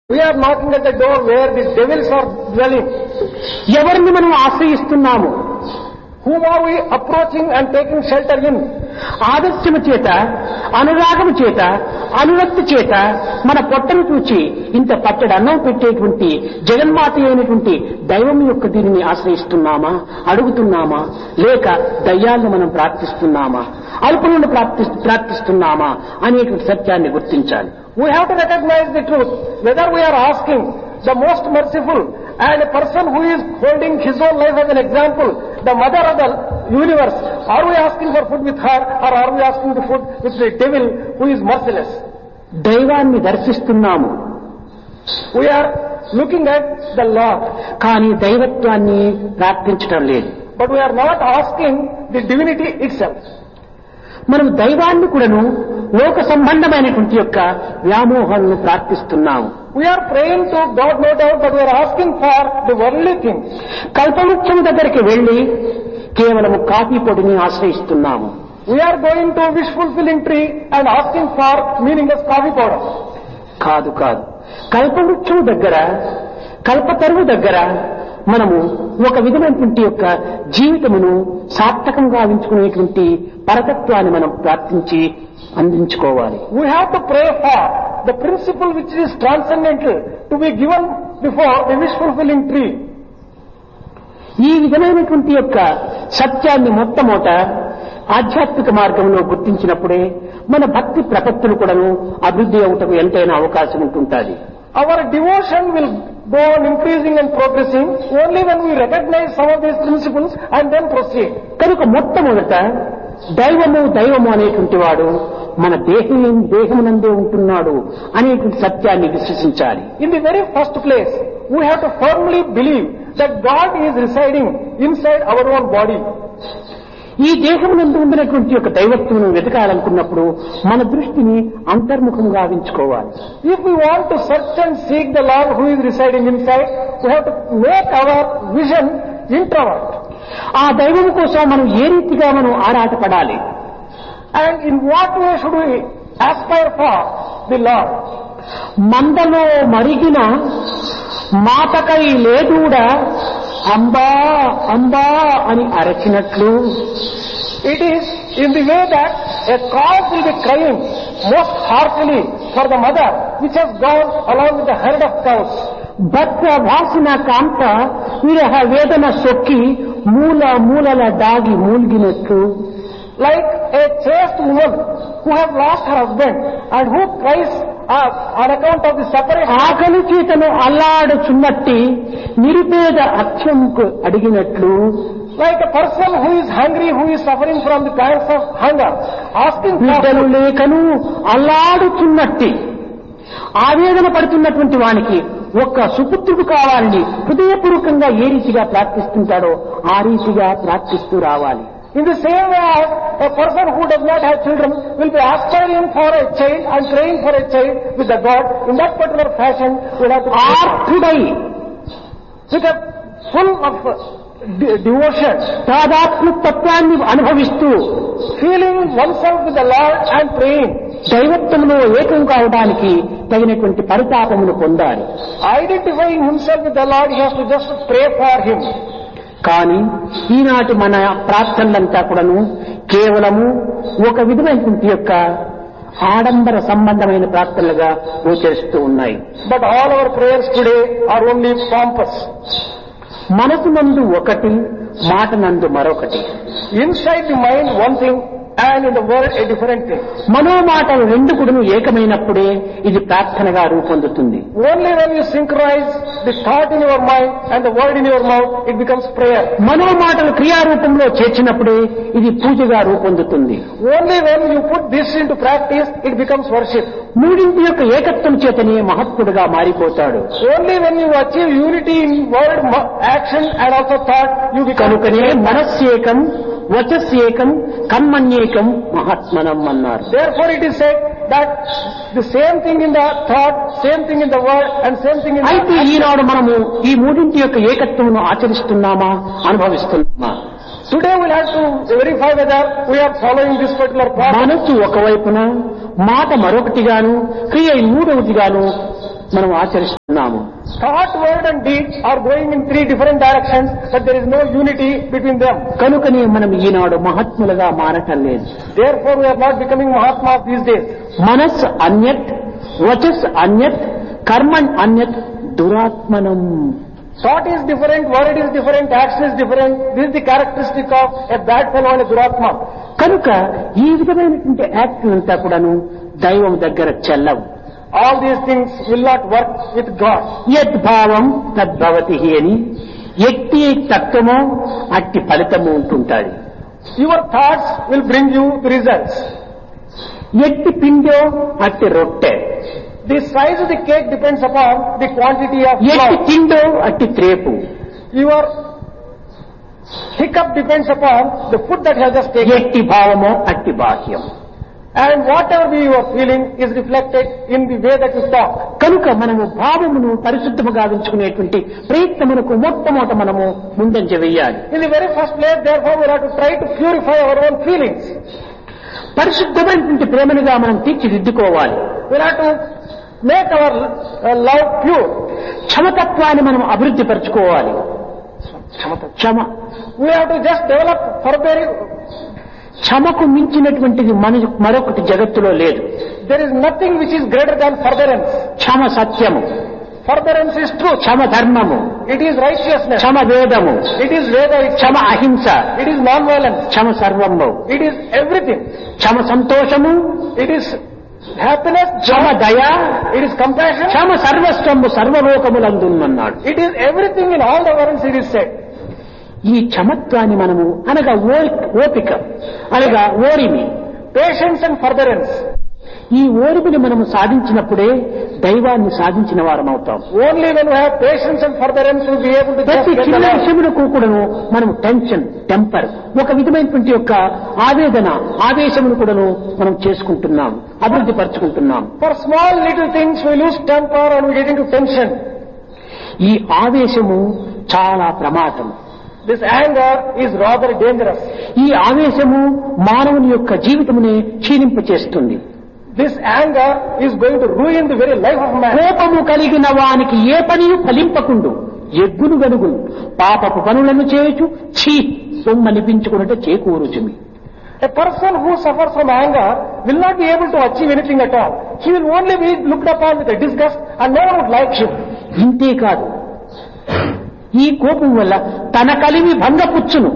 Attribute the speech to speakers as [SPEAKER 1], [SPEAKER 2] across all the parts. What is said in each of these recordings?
[SPEAKER 1] We are knocking at the door where the devils are dwelling.
[SPEAKER 2] ఎవరిని మనం ఆశ్రయిస్తున్నాము?
[SPEAKER 1] Whom are we approaching and taking shelter in?
[SPEAKER 2] ఆదర్శము చేత, అనురాగము చేత, అనురక్తి చేత మన పొట్టను చూచి ఇంత పట్టడి అన్నం పెట్టేటువంటి జగన్మాత అయినటువంటి దైవం యొక్క దీనిని ఆశ్రయిస్తున్నామా, అడుగుతున్నామా, లేక దయ్యాలను మనం ప్రార్థిస్తున్నామా, అల్పులను ప్రార్థిస్తున్నామా అనేటువంటి సత్యాన్ని గుర్తించాలి.
[SPEAKER 1] We have to recognize the truth, whether we are asking the most merciful and a person who is holding his own life as an example, the mother of the universe, are we asking for food with her or are we asking the food with the devil who is merciless?
[SPEAKER 2] దైవాన్ని దర్శిస్తున్నాము,
[SPEAKER 1] We are looking at the Lord,
[SPEAKER 2] కానీ దైవత్వాన్ని ప్రార్థించడం లేదు.
[SPEAKER 1] but we are not asking the divinity itself.
[SPEAKER 2] మనం దైవాన్ని కూడాను లోక సంబంధమైనటువంటి యొక్క వ్యామోహాలను ప్రార్థిస్తున్నాము.
[SPEAKER 1] We are praying to God, no doubt, but we are asking for the worldly things.
[SPEAKER 2] కల్పవృక్షం దగ్గరికి వెళ్లి కేవలం కాఫీ పొడిని ఆశ్రయిస్తున్నాము.
[SPEAKER 1] We are going to wish fulfilling tree and asking for meaningless coffee powder.
[SPEAKER 2] కాదు కాదు, కల్పవృక్షం దగ్గర, కల్పతరువు దగ్గర మనము ఒక విధమైనటువంటి యొక్క జీవితమును సార్థకంగా గావించుకునేటువంటి పరతత్వాన్ని మనం ప్రార్థించి అందించుకోవాలి.
[SPEAKER 1] We have to pray for the principle which is transcendental to be given before the wish fulfilling tree.
[SPEAKER 2] ఈ విధమైనటువంటి యొక్క సత్యాన్ని మొట్టమొదట ఆధ్యాత్మిక మార్గంలో గుర్తించినప్పుడే మన భక్తి ప్రపత్తులు కూడాను అభివృద్ధి అవుటకు ఎంతైనా అవకాశం ఉంటుంటుంది.
[SPEAKER 1] Our devotion will go on increasing and progressing only when we recognize some of these principles and then proceed.
[SPEAKER 2] కనుక మొట్టమొదట దైవము అనేటువంటి వాడు మన దేహమునందే ఉంటున్నాడు అనేటువంటి సత్యాన్ని విశ్వసించాలి.
[SPEAKER 1] In the very first place, we have to firmly believe that God is residing inside our own body.
[SPEAKER 2] ఈ దేహమునందు ఉండినటువంటి యొక్క దైవత్వమును వెతకాలనుకున్నప్పుడు మన దృష్టిని అంతర్ముఖంగా గావించుకోవాలి.
[SPEAKER 1] If we want to search and seek the Lord who is residing inside, we have to make our vision introvert.
[SPEAKER 2] ఆ దైవము కోసం మనం ఏ రీతిగా మనం ఆరాటపడాలి?
[SPEAKER 1] And in what way should we aspire for the Lord?
[SPEAKER 2] మందలో మరిగిన మాటకై లేదూడా అంబా అంబా అని అరచినట్లు,
[SPEAKER 1] It is in the way that a cow will be crying most heartily for the mother which has gone along with the herd of cows.
[SPEAKER 2] భర్త వాసిన కాంత విరహ వేదన సొక్కి మూలల దాగి మూల్గినట్లు,
[SPEAKER 1] Like a chaste woman who has lost her husband and who cries on account of the separation.
[SPEAKER 2] ఆకలి చేతను అల్లాడుచున్నట్టి నిరుపేద అక్షంకు అడిగినట్లు,
[SPEAKER 1] Like a person who is hungry, who is suffering from the pangs of hunger, asking
[SPEAKER 2] బిడ్డలు
[SPEAKER 1] for
[SPEAKER 2] లేకను అల్లాడుచున్నట్టి ఆవేదన పడుతున్నటువంటి వానికి ఒక్క సుపుత్రుడు కావాలని హృదయపూర్వకంగా ఏ రీతిగా ప్రార్థిస్తుంటాడో ఆ రీతిగా ప్రార్థిస్తూ రావాలి.
[SPEAKER 1] In the same way as a person who does not have children will be aspiring for a child and praying for a child with the God, in that particular fashion we have to pray
[SPEAKER 2] ఆర్తుడై
[SPEAKER 1] with a full of devotion,
[SPEAKER 2] తాదాత్మ్య తత్వాన్ని అనుభవిస్తూ
[SPEAKER 1] feeling oneself with the Lord and praying.
[SPEAKER 2] దైవత్వంలో ఏకం కావడానికి తగినటువంటి పరితాపమును పొందాలి.
[SPEAKER 1] Identifying himself with the Lord, he has to just pray for him.
[SPEAKER 2] కానీ ఈనాటి మన ప్రార్థనలంతా కూడాను కేవలము ఒక విధమైనటువంటి యొక్క ఆడంబర సంబంధమైన ప్రార్థనలుగా గోచరిస్తూ ఉన్నాయి.
[SPEAKER 1] But all our prayers today are only pompous.
[SPEAKER 2] మనసు నందు ఒకటి, మాట నందు మరొకటి.
[SPEAKER 1] Inside the mind one thing and in the world a different thing.
[SPEAKER 2] మనోమాటలు రెండు కూడాను ఏకమైనప్పుడే ఇది ప్రార్థనగా రూపొందుతుంది.
[SPEAKER 1] Only when you synchronize the thought in your mind and the word in your mouth, it becomes prayer.
[SPEAKER 2] మనోమాటలు క్రియారూపంలో చేర్చినప్పుడే ఇది పూజగా రూపొందుతుంది.
[SPEAKER 1] Only when you put this into practice, it becomes worship.
[SPEAKER 2] మూడింటి యొక్క ఏకత్వం చేతనే మహత్తుడుగా మారిపోతాడు.
[SPEAKER 1] Only when you achieve unity in word, action and also thought, you become.
[SPEAKER 2] కనుకనే మనస్యేకం, వచస్యేకం, కర్మణ్యేకం మహాత్మనం అన్నారు.
[SPEAKER 1] Therefore it is said that the same thing in the thought, same thing in the word and same thing in the
[SPEAKER 2] అయితే
[SPEAKER 1] action.
[SPEAKER 2] ఈనాడు మనము ఈ మూడింటి యొక్క ఏకత్వమును ఆచరిస్తున్నామా, అనుభవిస్తున్నామా?
[SPEAKER 1] Today we'll have to verify whether we are following this particular path.
[SPEAKER 2] మనసు ఒకవైపున, మాట మరొకటిగాను, క్రియ మూడవదిగాను మనం ఆచరిస్తున్నాం. చూస్తున్నాము.
[SPEAKER 1] Thought, word and deed are going in three different directions, but there is no unity between them.
[SPEAKER 2] కనుకనే మనం ఈనాడు మహాత్ములుగా మారటం లేదు.
[SPEAKER 1] Therefore, we are not becoming Mahatmas these days.
[SPEAKER 2] మనస్ అన్యత్, వచస్ అన్యత్, కర్మణ్ అన్యత్, దురాత్మనం.
[SPEAKER 1] Thought is different, word is different, action is different. This is the characteristic of a bad fellow and a duratma.
[SPEAKER 2] కనుక ఈ విధమైనటువంటి act అంతా కూడాను దైవం దగ్గర చెల్లవు.
[SPEAKER 1] All these things will not work with God.
[SPEAKER 2] యద్భావం తద్భవతి అని ఎట్టి తత్వమో అట్టి ఫలితము ఉంటుంటాది.
[SPEAKER 1] Your thoughts will bring you the results.
[SPEAKER 2] ఎట్టి పిండో అట్టి రొట్టె.
[SPEAKER 1] The size of the cake depends upon the quantity of
[SPEAKER 2] ఎట్టి
[SPEAKER 1] flour.
[SPEAKER 2] తిండో అట్టి త్రేపు.
[SPEAKER 1] Your hiccup depends upon the food that you have just taken.
[SPEAKER 2] ఎట్టి భావమో అట్టి బాహ్యం.
[SPEAKER 1] And whatever you are feeling is reflected in the way that you talk.
[SPEAKER 2] కనుక మనము భావమును పరిశుద్ధముగా ఉంచుకునేటువంటి ప్రయత్నమునకు మొట్టమొదట మనము ముందంజ వేయాలి.
[SPEAKER 1] In the very first place, therefore, we have to try to purify our own feelings.
[SPEAKER 2] పరిశుద్ధమైనటువంటి ప్రేమనుగా మనం తీర్చిదిద్దుకోవాలి.
[SPEAKER 1] We have to make our love pure.
[SPEAKER 2] క్షమతత్వాన్ని మనం అభివృద్ధి పరచుకోవాలి. క్షమ.
[SPEAKER 1] We have to just develop forbearing.
[SPEAKER 2] క్షమకు మించినటువంటిది మరొకటి జగత్తులో లేదు.
[SPEAKER 1] There is nothing which is greater than forbearance.
[SPEAKER 2] క్షమ సత్యము.
[SPEAKER 1] Forbearance is truth.
[SPEAKER 2] క్షమ ధర్మము.
[SPEAKER 1] It is righteousness.
[SPEAKER 2] క్షమ వేదము.
[SPEAKER 1] It is Veda.
[SPEAKER 2] క్షమ అహింస.
[SPEAKER 1] It is non-violence.
[SPEAKER 2] క్షమ సర్వము.
[SPEAKER 1] It is everything.
[SPEAKER 2] క్షమ సంతోషము.
[SPEAKER 1] It is happiness.
[SPEAKER 2] క్షమ దయ.
[SPEAKER 1] It is compassion.
[SPEAKER 2] Kshama Sarvasvamu సర్వలోకములందున్నన్నాడు.
[SPEAKER 1] It is everything in all the worlds, it is said.
[SPEAKER 2] ఈ క్షమత్వాన్ని మనము అనగా ఓపిక అనగా ఓరిమి,
[SPEAKER 1] Patience and forbearance.
[SPEAKER 2] ఈ ఓరిమిని మనము సాధించినప్పుడే దైవాన్ని సాధించిన వారం అవుతాం.
[SPEAKER 1] Only when we have patience and forbearance we will be able to just
[SPEAKER 2] ప్రతి
[SPEAKER 1] get
[SPEAKER 2] చిన్న
[SPEAKER 1] along.
[SPEAKER 2] విషయములకు కూడాను మనం టెన్షన్, టెంపర్, ఒక విధమైనటువంటి యొక్క ఆవేదన, ఆవేశమును కూడాను మనం చేసుకుంటున్నాం, అభివృద్ధి పరుచుకుంటున్నాం.
[SPEAKER 1] For small little things we lose temper and we get into tension.
[SPEAKER 2] ఈ ఆవేశము చాలా ప్రమాదం.
[SPEAKER 1] This anger is rather dangerous.
[SPEAKER 2] ఈ ఆవేశము మానవుని యొక్క జీవితమునే క్షీణింపచేస్తుంది.
[SPEAKER 1] This anger is going to ruin the very life of man.
[SPEAKER 2] కోపము కలిగిన వానికి ఏ పనియు ఫలింపకుండు, ఎగ్గును గనుగును, పాపపు పనులను చేయుచు ఛీ సొమ్మనిపించుకున్నట్టు చేకూరుచుమి.
[SPEAKER 1] A person who suffers from anger will not be able to achieve anything at all. He will only be looked upon with a disgust and no one would like him.
[SPEAKER 2] ఇంతేకాదు, ఈ కోపం వల్ల తన కలిమి భంగపుచ్చును.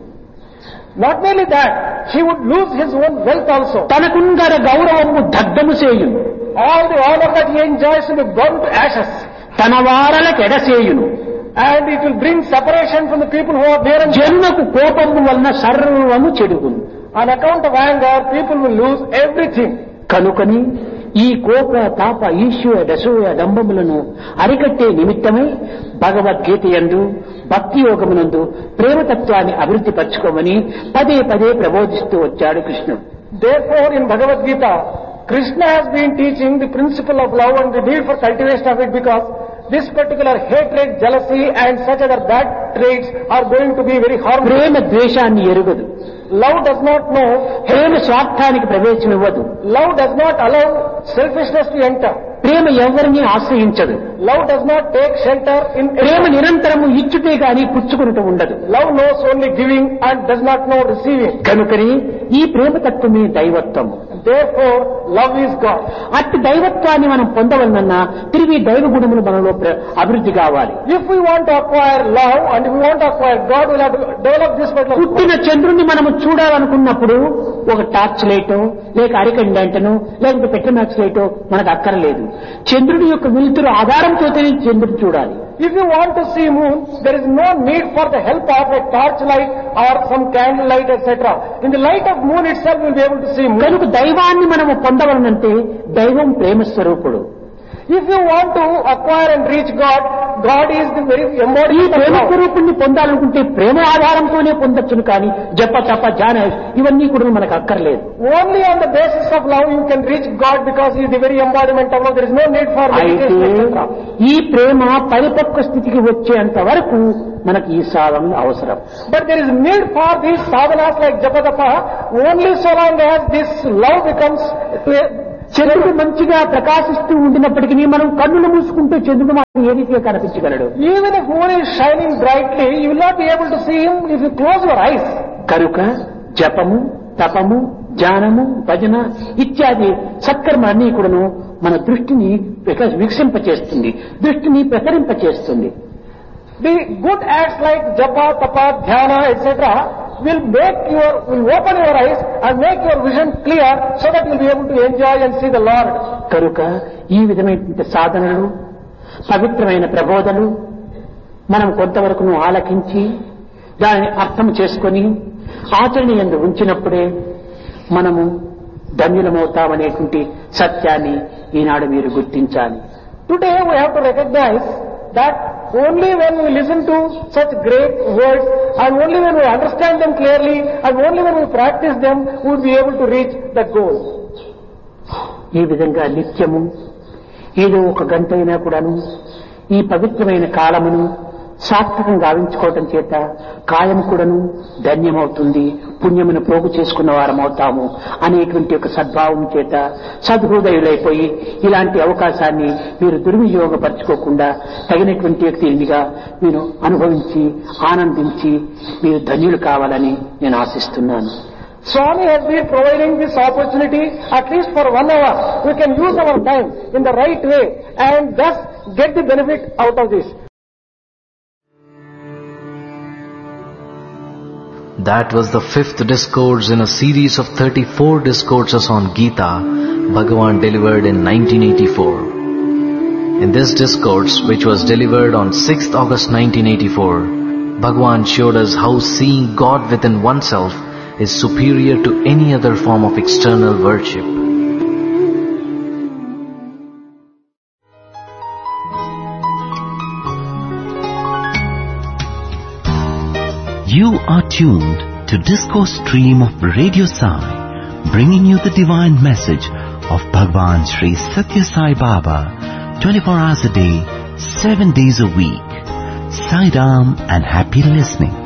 [SPEAKER 1] Not merely that, he would lose his own wealth also.
[SPEAKER 2] తనకుంగర గౌరవము దగ్ధము చేయును.
[SPEAKER 1] All the honor that he enjoys will be burned to ashes.
[SPEAKER 2] తన వారలకెడసేయును.
[SPEAKER 1] And it will bring separation from the people who are there and
[SPEAKER 2] జన్మకు కోపము వలన సర్వము చెడుగును.
[SPEAKER 1] on account of anger, people will lose everything.
[SPEAKER 2] కనుకని ఈ కోప తాప ఈశ్వర దశోయ డంబములను అరికట్టే నిమిత్తమై భగవద్గీత యందు భక్తి యోగమునందు ప్రేమతత్వాన్ని అభివృద్ధి పరచుకోమని పదే పదే ప్రబోధిస్తూ వచ్చాడు కృష్ణుడు.
[SPEAKER 1] Therefore, in Bhagavad Gita, Krishna has been teaching the principle of love and the need for cultivation of it, because this particular hatred, jealousy and such other bad traits are going to be very harmful.
[SPEAKER 2] ప్రేమ ద్వేషాన్ని ఎరుగదు.
[SPEAKER 1] Love does not know.
[SPEAKER 2] ప్రేమ స్వార్థానికి ప్రవేశం ఇవ్వదు.
[SPEAKER 1] Love does not allow selfishness to enter.
[SPEAKER 2] ప్రేమ ఎవరిని ఆశ్రయించదు.
[SPEAKER 1] Love does not take shelter in
[SPEAKER 2] ప్రేమ నిరంతరము ఇచ్చుటే గాని పుచ్చుకునుట ఉండదు.
[SPEAKER 1] Love knows only giving and does not know receiving.
[SPEAKER 2] కనుకని ఈ ప్రేమతత్వమే దైవత్వము.
[SPEAKER 1] Therefore, love is God.
[SPEAKER 2] అట్టి దైవత్వాన్ని మనం పొందవలనన్నా తిరిగి దైవ గుణములు మనలో అభివృద్ధి కావాలి.
[SPEAKER 1] If we want to acquire love and if we want to acquire God, we will have to develop this particular.
[SPEAKER 2] పుట్టిన చంద్రుణ్ణి మనము చూడాలనుకున్నప్పుడు ఒక టార్చ్ లైటో లేక అరికండంటనో లేకపోతే పెట్రోమాక్స్ లైటో మనకు అక్కర్లేదు. చంద్రుడి యొక్క వెలుతురు ఆధారంతోనే చంద్రుడు చూడాలి.
[SPEAKER 1] If you want to see moon, there is no need for the help of a torch light or some candle light, etc. In the light of moon itself, you will be able to see moon.
[SPEAKER 2] కనుక దైవాన్ని మనము పొందవలనంటే దైవం ప్రేమ స్వరూపుడు.
[SPEAKER 1] If you want to acquire and reach God, God is the very
[SPEAKER 2] ఈ
[SPEAKER 1] embodiment of
[SPEAKER 2] Prema
[SPEAKER 1] love.
[SPEAKER 2] స్వరూపుణ్ణి పొందాలనుకుంటే ప్రేమ ఆధారంతోనే పొందొచ్చును కానీ జప తప ధ్యాన ఇవన్నీ కూడా మనకు అక్కర్లేదు.
[SPEAKER 1] Only on the basis of love you can reach God, because He is the very embodiment of love. There is no need for
[SPEAKER 2] అయితే
[SPEAKER 1] meditation, etc.
[SPEAKER 2] ఈ ప్రేమ పరిపక్వ స్థితికి వచ్చేంత వరకు మనకి ఈ సాధన అవసరం.
[SPEAKER 1] But there is need for these sadhanas like Japadapa only so long as this love becomes to a
[SPEAKER 2] చంద్రుడు మంచిగా ప్రకాశిస్తూ ఉండినప్పటికీ మనం కన్నులు మూసుకుంటూ చంద్రుడు మాత్రం ఏ రీతిగా కనిపించగలడు?
[SPEAKER 1] Even if moon is shining brightly, you will not be able to see him if you close your eyes.
[SPEAKER 2] కనుక జపము, తపము, ధ్యానము, భజన ఇత్యాది సత్కర్మలన్నీ కూడాను మన దృష్టిని వికసింపచేస్తుంది, దృష్టిని ప్రసరింపచేస్తుంది.
[SPEAKER 1] The good acts like japa, tapa, dhyana, etc. will open your eyes and make your vision clear so that you will be able to enjoy and see the Lord.
[SPEAKER 2] కనుక ఈ విధమైన సాధనలు, పవిత్రమైన ప్రబోధలు మనం కొంతవరకు ఆలకించి దానిని అర్థం చేసుకొని ఆచరణ యందు ఉంచినప్పుడే మనము ధన్యులమవుతామనేటువంటి సత్యాన్ని ఈనాడు మీరు గుర్తించాలి.
[SPEAKER 1] Today we have to recognize that only when we listen to such great words and only when we understand them clearly and only when we practice them, we will be able to reach that goal.
[SPEAKER 2] ఈ విధంగా నిత్యము ఏదో ఒక గంట అయినా కూడాను ఈ పవిత్రమైన కాలమును సార్థకంగా గావించుకోవటం చేత కాయం కూడాను ధన్యమవుతుంది, పుణ్యమును పోగు చేసుకున్న వారమవుతాము అనేటువంటి ఒక సద్భావం చేత సద్హృదయులైపోయి ఇలాంటి అవకాశాన్ని మీరు దుర్వినియోగపరచుకోకుండా తగినటువంటి దీనిగా మీరు అనుభవించి ఆనందించి మీరు ధన్యులు కావాలని నేను ఆశిస్తున్నాను.
[SPEAKER 1] Swami has been providing this opportunity at least for 1 hour. We can use our time in the right way and thus get the benefit out of this.
[SPEAKER 3] That was the 5th discourse in a series of 34 discourses on Gita Bhagavan delivered in 1984. In this discourse, which was delivered on 6th August 1984, Bhagavan showed us how seeing God within oneself is superior to any other form of external worship.
[SPEAKER 4] You are tuned to Discourse Stream of Radio Sai, bringing you the divine message of Bhagwan Sri Satya Sai Baba, 24 hours a day, 7 days a week. Sai Ram and happy listening.